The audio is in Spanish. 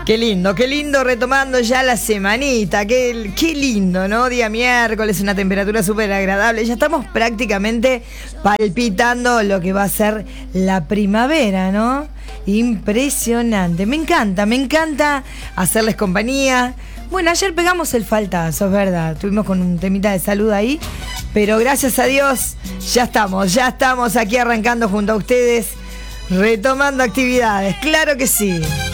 Qué lindo retomando ya la semanita, qué lindo, ¿no? Día miércoles, una temperatura súper agradable, ya estamos prácticamente palpitando lo que va a ser la primavera, ¿no? Impresionante, me encanta hacerles compañía. Bueno, ayer pegamos el faltazo, es verdad, estuvimos con un temita de salud ahí, pero gracias a Dios ya estamos aquí arrancando junto a ustedes, retomando actividades, claro que sí.